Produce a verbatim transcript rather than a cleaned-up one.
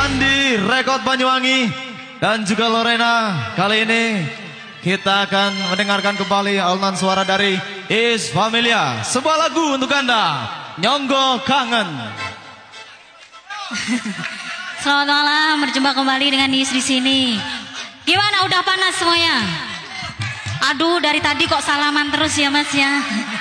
Sandi Rekod Banyuwangi dan juga Lorena. Kali ini kita akan mendengarkan kembali alunan suara dari Is Familia. Sebuah lagu untuk Anda, Nyonggo Kangen. Selamat malam, berjumpa kembali dengan Is di sini. Gimana, udah panas semuanya? Aduh, dari tadi kok salaman terus ya Mas ya.